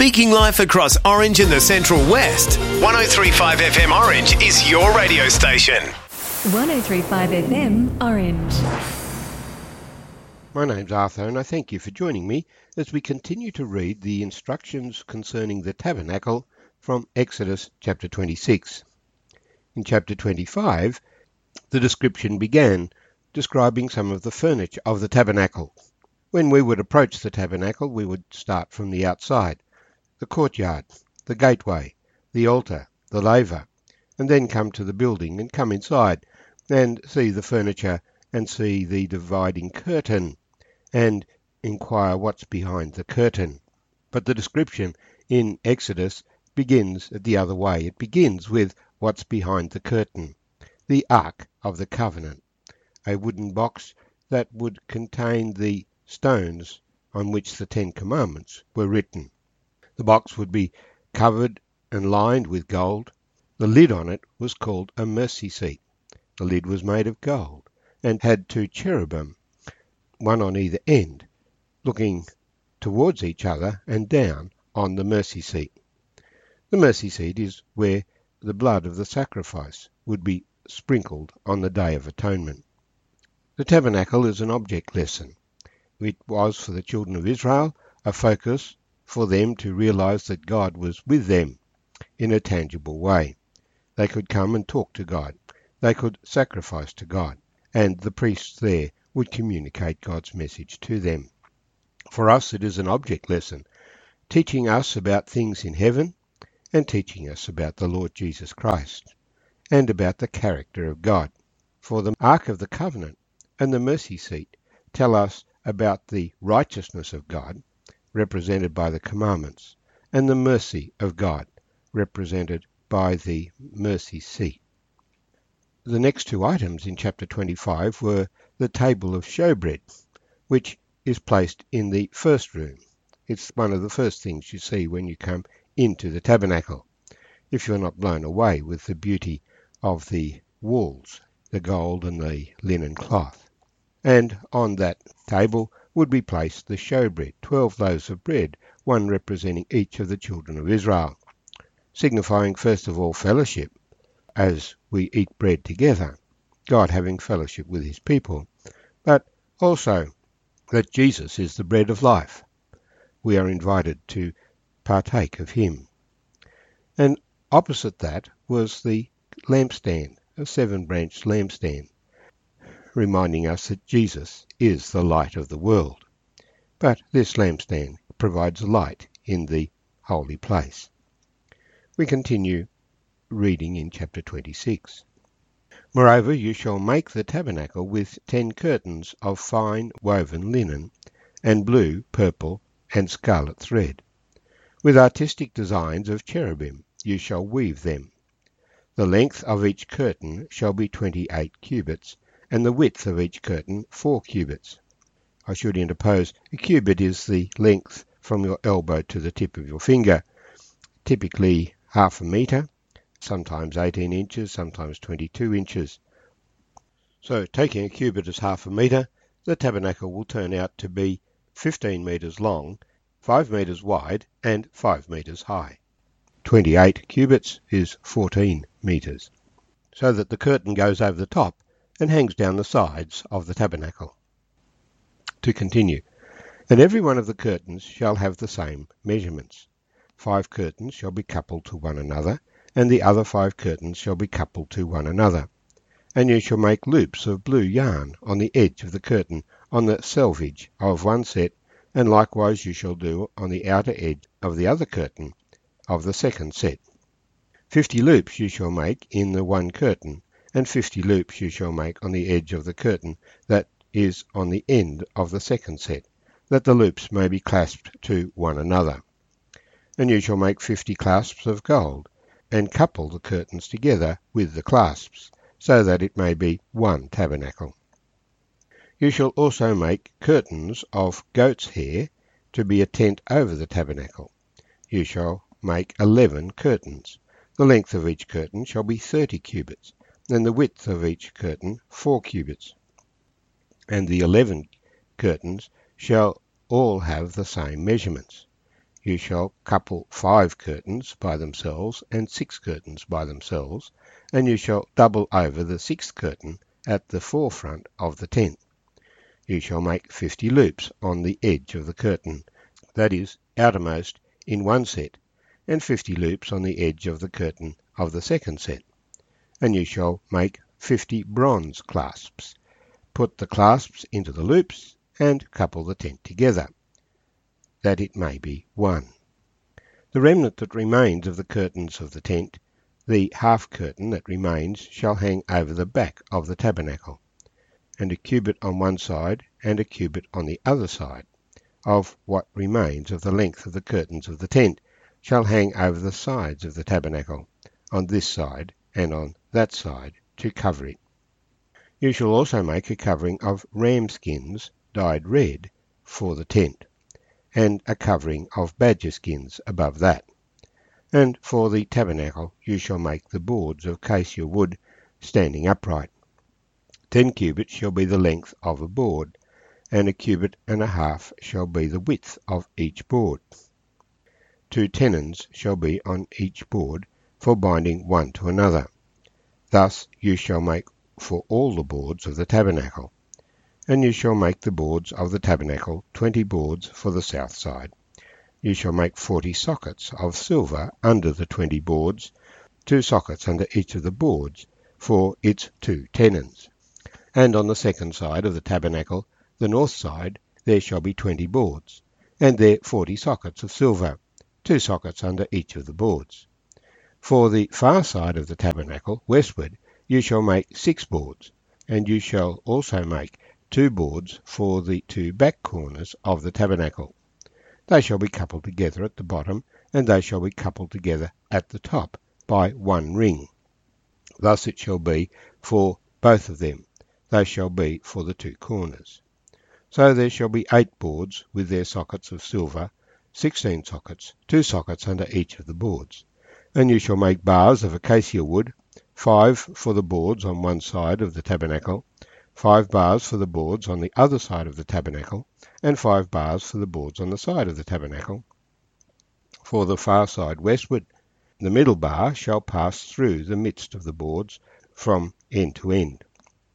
Speaking life across Orange and the Central West. 103.5 FM Orange is your radio station. 103.5 FM Orange. My name's Arthur and I thank you for joining me as we continue to read the instructions concerning the tabernacle from Exodus chapter 26. In chapter 25, the description began describing some of the furniture of the tabernacle. When we would approach the tabernacle, we would start from the outside, the courtyard, the gateway, the altar, the laver, and then come to the building and come inside and see the furniture and see the dividing curtain and inquire what's behind the curtain. But the description in Exodus begins the other way. It begins with what's behind the curtain, the Ark of the Covenant, a wooden box that would contain the stones on which the Ten Commandments were written. The box would be covered and lined with gold. The lid on it was called a mercy seat. The lid was made of gold and had two cherubim, one on either end, looking towards each other and down on the mercy seat. The mercy seat is where the blood of the sacrifice would be sprinkled on the Day of Atonement. The tabernacle is an object lesson. It was for the children of Israel a focus for them to realize that God was with them in a tangible way. They could come and talk to God. They could sacrifice to God, and the priests there would communicate God's message to them. For us, it is an object lesson, teaching us about things in heaven and teaching us about the Lord Jesus Christ and about the character of God. For the Ark of the Covenant and the mercy seat tell us about the righteousness of God, represented by the commandments, and the mercy of God, represented by the mercy seat. The next two items in chapter 25 were the table of showbread, which is placed in the first room. It's one of the first things you see when you come into the tabernacle, if you're not blown away with the beauty of the walls, the gold and the linen cloth. And on that table would be placed the showbread, 12 loaves of bread, one representing each of the children of Israel, signifying first of all fellowship, as we eat bread together, God having fellowship with his people, but also that Jesus is the bread of life. We are invited to partake of him. And opposite that was the lampstand, a 7-branched lampstand, reminding us that Jesus is the light of the world. But this lampstand provides light in the holy place. We continue reading in chapter 26. Moreover, you shall make the tabernacle with 10 curtains of fine woven linen, and blue, purple, and scarlet thread. With artistic designs of cherubim you shall weave them. The length of each curtain shall be 28 cubits, and the width of each curtain 4 cubits. I should interpose, a cubit is the length from your elbow to the tip of your finger, typically half a metre, sometimes 18 inches, sometimes 22 inches. So taking a cubit as half a metre, the tabernacle will turn out to be 15 metres long, 5 metres wide and 5 metres high. 28 cubits is 14 metres, so that the curtain goes over the top and hangs down the sides of the tabernacle. To continue, and every one of the curtains shall have the same measurements. 5 curtains shall be coupled to one another, and the other 5 curtains shall be coupled to one another. And you shall make loops of blue yarn on the edge of the curtain, on the selvage of one set, and likewise you shall do on the outer edge of the other curtain of the second set. 50 loops you shall make in the one curtain, and 50 loops you shall make on the edge of the curtain that is on the end of the second set, that the loops may be clasped to one another. And you shall make 50 clasps of gold, and couple the curtains together with the clasps, so that it may be one tabernacle. You shall also make curtains of goat's hair to be a tent over the tabernacle. You shall make 11 curtains. The length of each curtain shall be 30 cubits, and the width of each curtain 4 cubits. And the 11 curtains shall all have the same measurements. You shall couple 5 curtains by themselves and 6 curtains by themselves, and you shall double over the 6th curtain at the forefront of the tent. You shall make 50 loops on the edge of the curtain, that is, outermost in one set, and 50 loops on the edge of the curtain of the second set. And you shall make 50 bronze clasps. Put the clasps into the loops, and couple the tent together, that it may be one. The remnant that remains of the curtains of the tent, the half curtain that remains, shall hang over the back of the tabernacle, and a cubit on one side and a cubit on the other side of what remains of the length of the curtains of the tent shall hang over the sides of the tabernacle, on this side and on that side, to cover it. You shall also make a covering of ram skins dyed red for the tent, and a covering of badger skins above that. And for the tabernacle you shall make the boards of acacia wood standing upright. 10 cubits shall be the length of a board, and a cubit and a half shall be the width of each board. 2 tenons shall be on each board for binding one to another. Thus you shall make for all the boards of the tabernacle. And you shall make the boards of the tabernacle 20 boards for the south side. You shall make 40 sockets of silver under the 20 boards, 2 sockets under each of the boards for its 2 tenons. And on the second side of the tabernacle, the north side, there shall be 20 boards, and there 40 sockets of silver, 2 sockets under each of the boards. For the far side of the tabernacle, westward, you shall make 6 boards, and you shall also make 2 boards for the 2 back corners of the tabernacle. They shall be coupled together at the bottom, and they shall be coupled together at the top by 1 ring. Thus it shall be for both of them. They shall be for the 2 corners. So there shall be 8 boards with their sockets of silver, 16 sockets, 2 sockets under each of the boards. And you shall make bars of acacia wood, 5 for the boards on one side of the tabernacle, 5 bars for the boards on the other side of the tabernacle, and 5 bars for the boards on the side of the tabernacle. For the far side westward, the middle bar shall pass through the midst of the boards from end to end.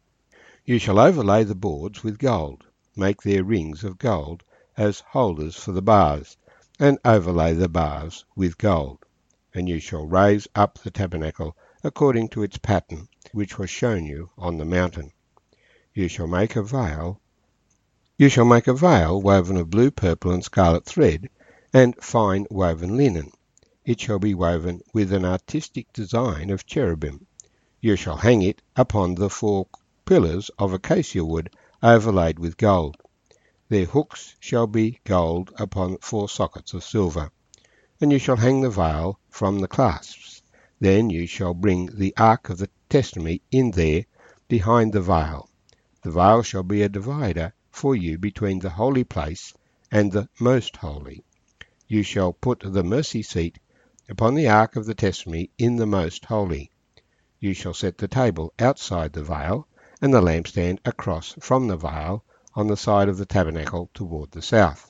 You shall overlay the boards with gold, make their rings of gold as holders for the bars, and overlay the bars with gold. And you shall raise up the tabernacle according to its pattern, which was shown you on the mountain. You shall make a veil. You shall make a veil woven of blue, purple, and scarlet thread, and fine woven linen. It shall be woven with an artistic design of cherubim. You shall hang it upon the 4 pillars of acacia wood overlaid with gold. Their hooks shall be gold upon 4 sockets of silver. And you shall hang the veil from the clasps. Then you shall bring the ark of the testimony in there behind the veil. The veil shall be a divider for you between the holy place and the most holy. You shall put the mercy seat upon the ark of the testimony in the most holy. You shall set the table outside the veil, and the lampstand across from the veil on the side of the tabernacle toward the south.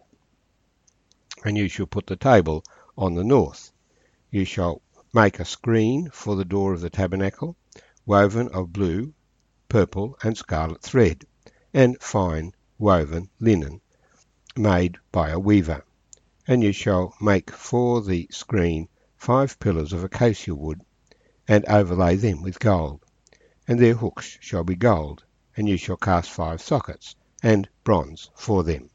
And you shall put the table on the north. You shall make a screen for the door of the tabernacle, woven of blue, purple, and scarlet thread, and fine woven linen, made by a weaver. And you shall make for the screen 5 pillars of acacia wood, and overlay them with gold. And their hooks shall be gold, and you shall cast 5 sockets, and bronze for them.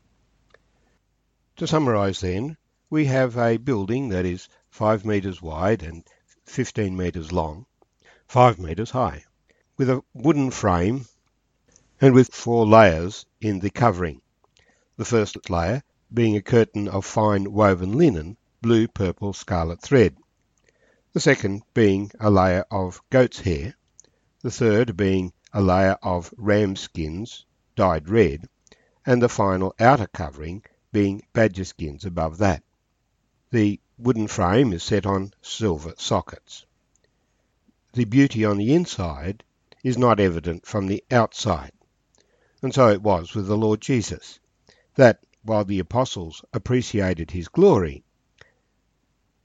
To summarize then, we have a building that is 5 meters wide and 15 meters long, 5 meters high, with a wooden frame and with 4 layers in the covering. The first layer being a curtain of fine woven linen, blue, purple, scarlet thread. The second being a layer of goat's hair. The third being a layer of ram skins dyed red, and the final outer covering being badger skins above that. The wooden frame is set on silver sockets. The beauty on the inside is not evident from the outside. And so it was with the Lord Jesus, that while the apostles appreciated his glory,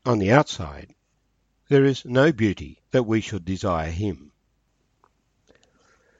on the outside, there is no beauty that we should desire him.